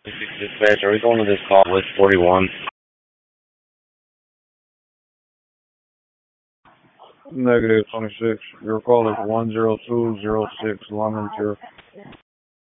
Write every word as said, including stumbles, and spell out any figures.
Dispatch, are we going to this call with forty-one? Negative twenty-six. Your call is one zero two zero six London Tier.